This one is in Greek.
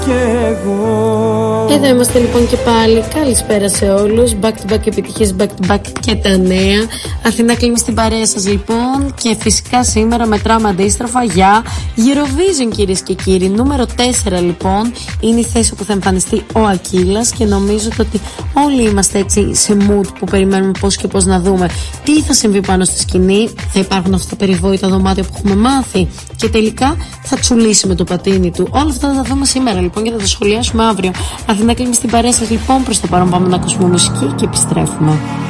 Εδώ είμαστε λοιπόν και πάλι. Καλησπέρα σε όλους. Back to back επιτυχίες, back to back και τα νέα. Αθηνά κλείνει στην παρέα σας λοιπόν. Και φυσικά σήμερα μετράμε αντίστροφα για Eurovision, κυρίες και κύριοι. Νούμερο 4 λοιπόν είναι η θέση που θα εμφανιστεί ο Ακύλας. Και νομίζω ότι όλοι είμαστε έτσι σε mood που περιμένουμε πώς και πώς να δούμε τι θα συμβεί πάνω στη σκηνή. Θα υπάρχουν αυτά τα περιβόητα δωμάτια που έχουμε μάθει. Και τελικά θα τσουλήσει με το πατίνι του. Όλα αυτά θα τα δούμε σήμερα λοιπόν και θα τα σχολιάσουμε αύριο. Αθηνά κλείνει στην παρέα σας λοιπόν. Προς το παρόν πάμε να ακούσουμε μουσική και επιστρέφουμε.